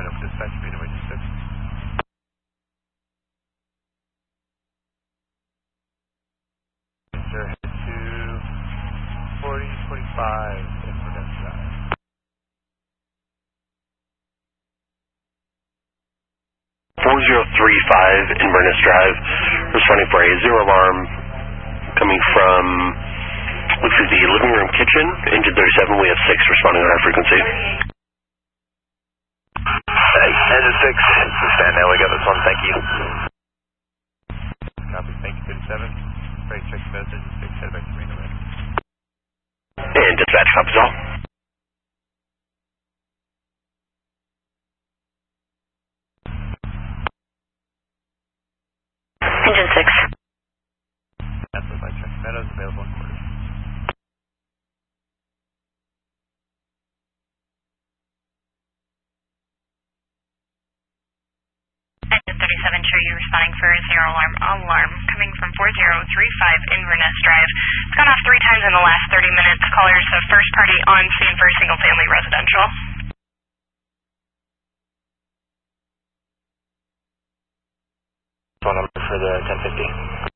line up dispatch, meeting with 26. Sir, head to 4025 Inverness Drive. 4035 Inverness Drive, responding for a zero alarm coming from, looks like the living room kitchen, engine 37, we have 6 responding on our frequency. Engine 6, stand now, we got this one, thank you. Copy, thank you, 37. Break, check the message, 6, head back to Marina Way. And dispatch, copies all. Engine 6. That's by check Meadows, available in quarters. Engine 37, sure you're responding for a zero alarm coming from 4035 Inverness Drive. It's gone off 3 times in the last 30 minutes. Callers of first party on scene for single family residential. Phone number for the 1050.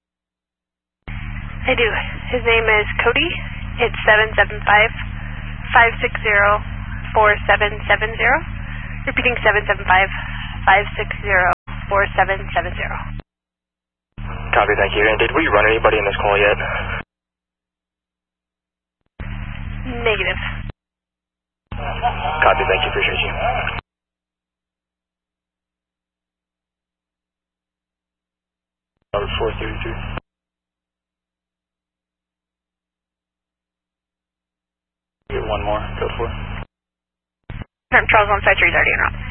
I do. His name is Cody. It's 775-560-4770. Repeating 775-560-4770. Copy, thank you. And did we run anybody in this call yet? Negative. Copy, thank you, appreciate you. Number 432. Get one more, code 4. Charles 153 is already en route.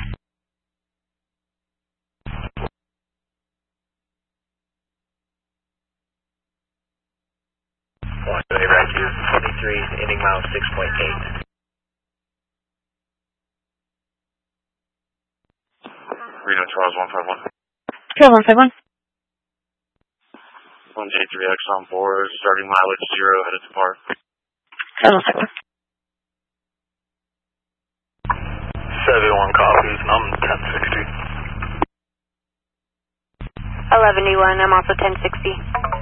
Rescue 23, ending mile 6.8. Reno, Charles 151. Charles 151. 1J3X on board, starting mileage 0, headed to park. Charles 151. 71 copies, and I'm 1060. 11E1, I'm also 1060.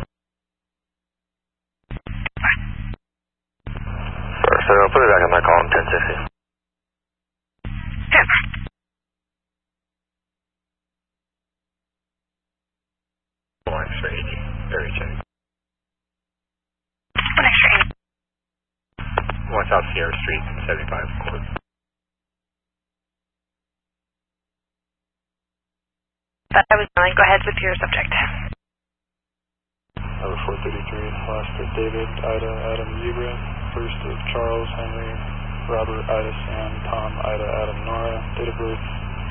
Sorry, sir, I'll put it back on my call, I'm 1060. One extra 80, very check. One extra 80. One South Sierra Street, 75 Court. I was going. Go ahead with your subject. Number 433, last of David, Ida, Adam, Zebra. First of Charles, Henry, Robert, Ida, Sam, Tom, Ida, Adam, Nora. Date of birth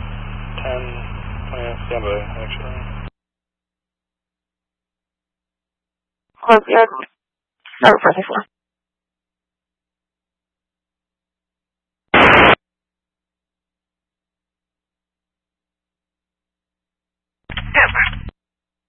10, stand by, actually. Number 434.